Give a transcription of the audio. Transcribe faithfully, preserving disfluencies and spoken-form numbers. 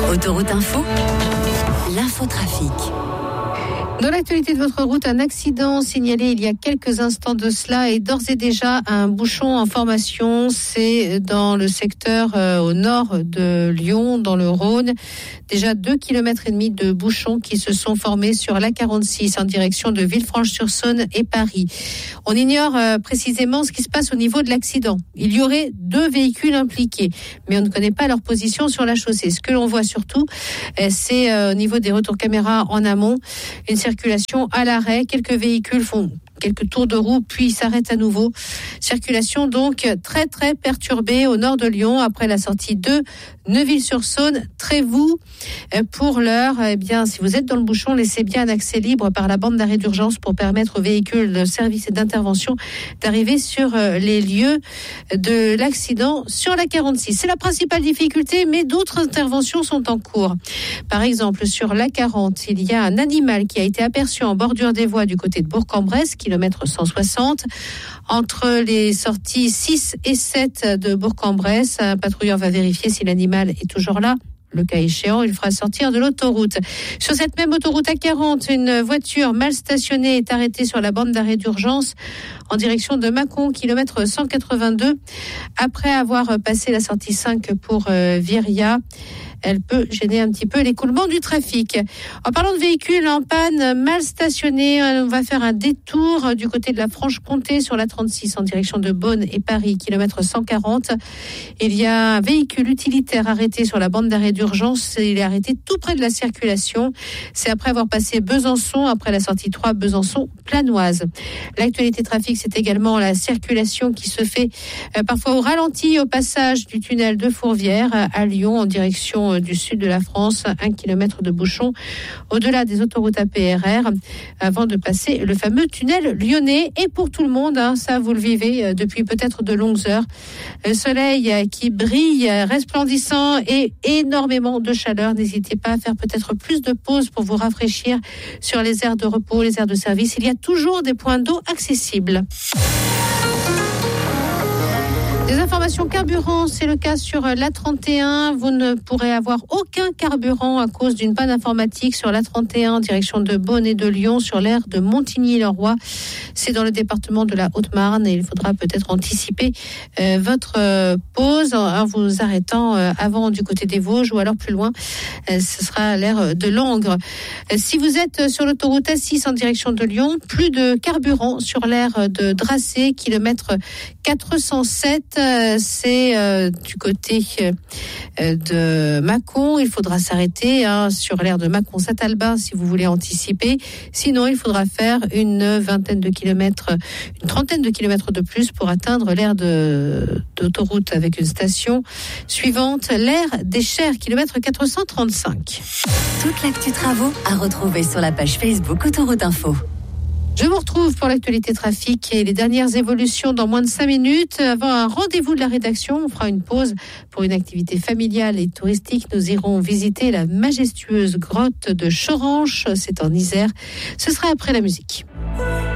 Autoroute Info, l'infotrafic. Dans l'actualité de votre route, un accident signalé il y a quelques instants de cela et d'ores et déjà un bouchon en formation. C'est dans le secteur euh, au nord de Lyon, dans le Rhône. Déjà deux kilomètres et demi de bouchons qui se sont formés sur l'A quarante-six en direction de Villefranche-sur-Saône et Paris. On ignore euh, précisément ce qui se passe au niveau de l'accident. Il y aurait deux véhicules impliqués, mais on ne connaît pas leur position sur la chaussée. Ce que l'on voit surtout, euh, c'est euh, au niveau des retours caméra en amont, une circulation à l'arrêt. Quelques véhicules font quelques tours de roue, puis s'arrêtent à nouveau. Circulation donc très très perturbée au nord de Lyon après la sortie de Neuville-sur-Saône. Trévoux, pour l'heure, eh bien, si vous êtes dans le bouchon, laissez bien un accès libre par la bande d'arrêt d'urgence pour permettre aux véhicules de service et d'intervention d'arriver sur les lieux de l'accident sur la quarante-six. C'est la principale difficulté, mais d'autres interventions sont en cours. Par exemple, sur l'A quarante, il y a un animal qui a été aperçu en bordure des voies du côté de Bourg-en-Bresse, kilomètre cent soixante. Entre les sorties six et sept de Bourg-en-Bresse, un patrouilleur va vérifier si l'animal est toujours là. Le cas échéant, il fera sortir de l'autoroute. Sur cette même autoroute A quarante, une voiture mal stationnée est arrêtée sur la bande d'arrêt d'urgence en direction de Mâcon, kilomètre cent quatre-vingt-deux. Après avoir passé la sortie cinq pour euh, Viria, elle peut gêner un petit peu l'écoulement du trafic. En parlant de véhicules en panne mal stationnés, on va faire un détour du côté de la Franche-Comté sur la trente-six en direction de Beaune et Paris, kilomètre cent quarante. Il y a un véhicule utilitaire arrêté sur la bande d'arrêt d'urgence. Il est arrêté tout près de la circulation. C'est après avoir passé Besançon, après la sortie trois Besançon-Planoise. L'actualité trafic, c'est également la circulation qui se fait euh, parfois au ralenti au passage du tunnel de Fourvière à Lyon en direction du sud de la France, un kilomètre de bouchon au-delà des autoroutes A P R R avant de passer le fameux tunnel lyonnais. Et pour tout le monde, hein, ça vous le vivez depuis peut-être de longues heures. Le soleil qui brille, resplendissant et énormément de chaleur. N'hésitez pas à faire peut-être plus de pauses pour vous rafraîchir sur les aires de repos, les aires de service. Il y a toujours des points d'eau accessibles. Des informations carburant, c'est le cas sur l'A trente et un. Vous ne pourrez avoir aucun carburant à cause d'une panne informatique sur l'A trente et un en direction de Beaune et de Lyon sur l'aire de Montigny-le-Roi. C'est dans le département de la Haute-Marne et il faudra peut-être anticiper euh, votre euh, pause en vous arrêtant euh, avant du côté des Vosges ou alors plus loin. Euh, ce sera l'aire de Langres. Euh, si vous êtes sur l'autoroute A six en direction de Lyon, plus de carburant sur l'aire de Dracé, kilomètre quatre cent sept. C'est euh, du côté euh, de Mâcon. Il faudra s'arrêter hein, sur l'aire de Mâcon-Saint-Albin si vous voulez anticiper. Sinon, il faudra faire une vingtaine de kilomètres, une trentaine de kilomètres de plus pour atteindre l'aire de, d'autoroute avec une station suivante, l'aire des Chers, kilomètre quatre cent trente-cinq. Toute l'actu travaux à retrouver sur la page Facebook Autoroute Info. Je vous retrouve pour l'actualité trafic et les dernières évolutions dans moins de cinq minutes. Avant un rendez-vous de la rédaction, on fera une pause pour une activité familiale et touristique. Nous irons visiter la majestueuse grotte de Choranche, c'est en Isère. Ce sera après la musique.